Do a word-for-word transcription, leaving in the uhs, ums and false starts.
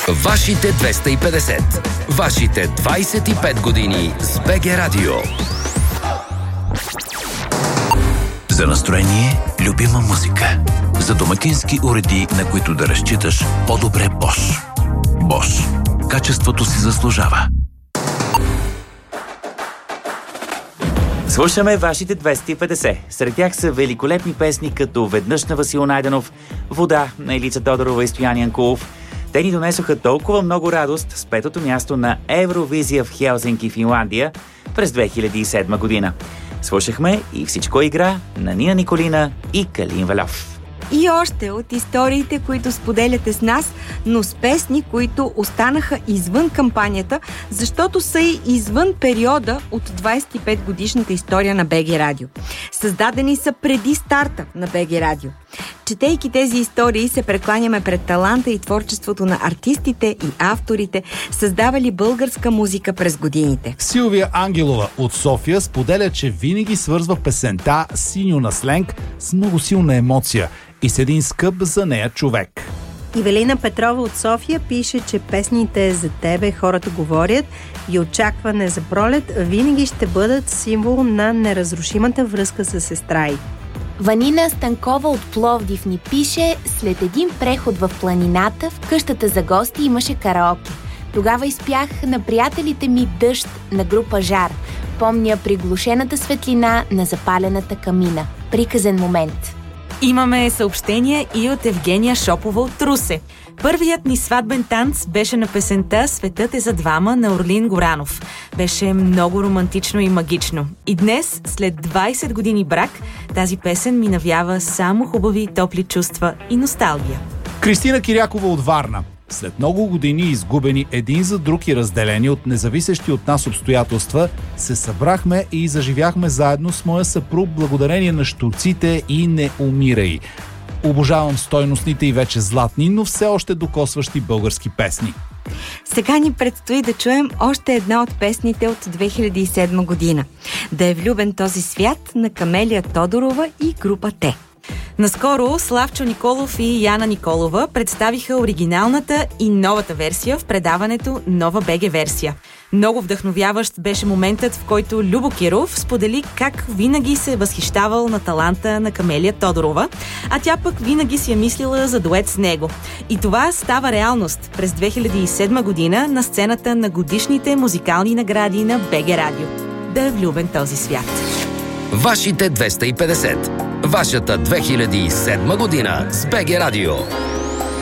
Вашите двеста и петдесет. Вашите двайсет и пет години с БГ Радио. За настроение, любима музика. За домакински уреди, на които да разчиташ, по-добре Bosch. Bosch. Качеството си заслужава. Слушаме вашите двеста и петдесет. Сред тях са великолепни песни като "Веднъж" на Васил Найденов, "Вода" на Елица Тодорова и Стоян Янкулов. Те ни донесоха толкова много радост с петото място на Евровизия в Хелзинки, Финландия през две хиляди и седма година. Слушахме "И всичко игра" на Нина Николина и Калин Вальов. И още от историите, които споделяте с нас, но с песни, които останаха извън кампанията, защото са и извън периода от двайсет и пет годишната история на БГ Радио. Създадени са преди старта на БГ Радио. Четейки тези истории, се прекланяме пред таланта и творчеството на артистите и авторите, създавали българска музика през годините. Силвия Ангелова от София споделя, че винаги свързва песента "Синьо на сленг" с много силна емоция и с един скъп за нея човек. Ивелина Петрова от София пише, че песните "За тебе хората говорят" и "Очакване за пролет" винаги ще бъдат символ на неразрушимата връзка с сестра й. Ванина Станкова от Пловдив ни пише: "След един преход в планината, в къщата за гости имаше караоке. Тогава изпях на приятелите ми "Дъжд" на група Жар. Помня приглушената светлина на запалената камина. Приказен момент." Имаме съобщение и от Евгения Шопова от Русе. "Първият ни сватбен танц беше на песента "Светът е за двама" на Орлин Горанов. Беше много романтично и магично. И днес, след двайсет години брак, тази песен ми навява само хубави и топли чувства и носталгия." Кристина Кирякова от Варна. След много години изгубени един за друг и разделени от независещи от нас обстоятелства, се събрахме и заживяхме заедно с моя съпруг благодарение на щурците и "Не умирай". Обожавам стойностните и вече златни, но все още докосващи български песни. Сега ни предстои да чуем още една от песните от две хиляди и седма година. "Да е влюбен този свят" на Камелия Тодорова и група Те. Наскоро Славчо Николов и Яна Николова представиха оригиналната и новата версия в предаването "Нова БГ версия". Много вдъхновяващ беше моментът, в който Любо Киров сподели как винаги се е възхищавал на таланта на Камелия Тодорова, а тя пък винаги си е мислила за дует с него. И това става реалност през две хиляди и седма година на сцената на годишните музикални награди на БГ Радио. "Да е влюбен този свят". Вашите двеста и петдесет. Вашата две хиляди и седма година с БГ Радио.